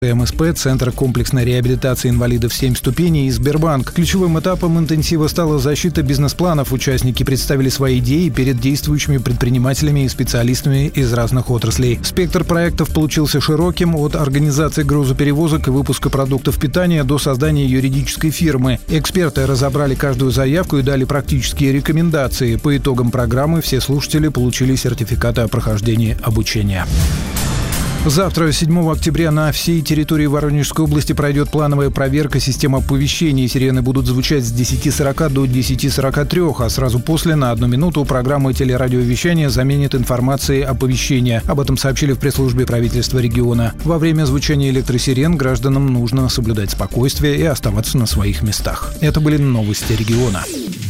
МСП, Центр комплексной реабилитации инвалидов 7 ступеней и Сбербанк. Ключевым этапом интенсива стала защита бизнес-планов. Участники представили свои идеи перед действующими предпринимателями и специалистами из разных отраслей. Спектр проектов получился широким, от организации грузоперевозок и выпуска продуктов питания до создания юридической фирмы. Эксперты разобрали каждую заявку и дали практические рекомендации. По итогам программы все слушатели получили сертификаты о прохождении обучения. Завтра, 7 октября, на всей территории Воронежской области пройдет плановая проверка системы оповещения. Сирены будут звучать с 10:40 до 10:43, а сразу после, на 1 минуту, программы телерадиовещания заменит информацией оповещения. Об этом сообщили в пресс-службе правительства региона. Во время звучания электросирен гражданам нужно соблюдать спокойствие и оставаться на своих местах. Это были новости региона.